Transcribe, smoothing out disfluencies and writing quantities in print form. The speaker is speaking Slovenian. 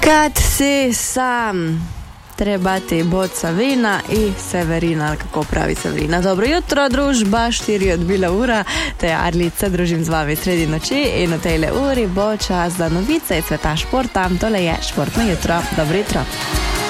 Kad si sam, treba ti bod Savina i Severina, ali kako pravi Severina. Dobro jutro, družba, 4 odbila ura, to je Arlica, družim z vami sredi noči in v tejle uri bo čas za novice iz sveta športa. Tole je Športno jutro. Dobro jutro.